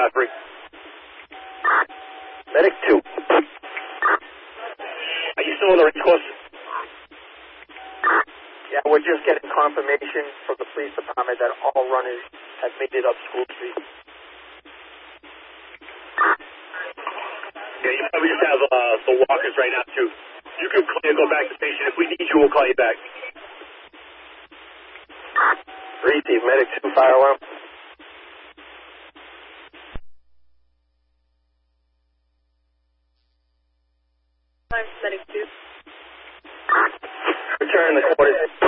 Godfrey. Medic 2. Are you still on the race course? Yeah, we're just getting confirmation from the police department that all runners have made it up School Street. Yeah, you probably just have the walkers right now, too. You can clear and go back to the station. If we need you, we'll call you back. Receive, Medic 2, fire alarm. Medic 2. Return the quarters.